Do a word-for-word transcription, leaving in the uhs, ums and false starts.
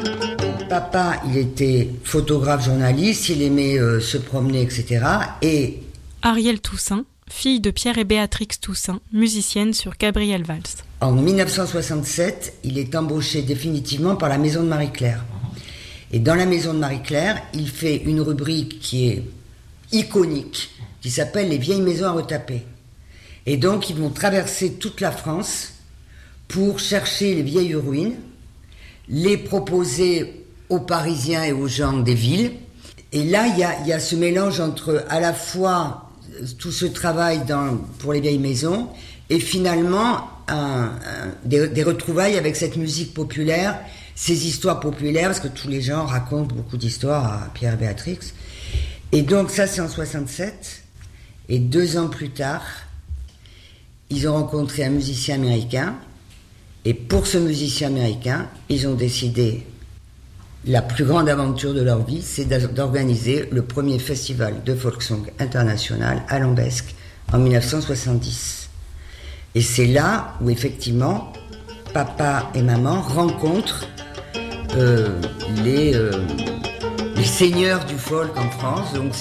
Papa, il était photographe, journaliste, il aimait euh, se promener, et cetera. Et Arielle Toussaint, fille de Pierre et Béatrix Toussaint, musicienne sur Gabriel Valls. En dix-neuf cent soixante-sept, il est embauché définitivement par la Maison de Marie-Claire. Et dans la Maison de Marie-Claire, il fait une rubrique qui est iconique, qui s'appelle « Les vieilles maisons à retaper ». Et donc, ils vont traverser toute la France pour chercher les vieilles ruines, les proposer aux Parisiens et aux gens des villes. Et là, il y a, il y a ce mélange entre à la fois tout ce travail dans, pour les vieilles maisons et finalement un, un, des, des retrouvailles avec cette musique populaire, ces histoires populaires, parce que tous les gens racontent beaucoup d'histoires à Pierre et Béatrix. Et donc ça, c'est en soixante-sept. Et deux ans plus tard, ils ont rencontré un musicien américain. Et pour ce musicien américain, ils ont décidé, la plus grande aventure de leur vie, c'est d'organiser le premier festival de folk song international à Lambesc en dix-neuf cent soixante-dix. Et c'est là où effectivement, papa et maman rencontrent euh, les, euh, les seigneurs du folk en France. Donc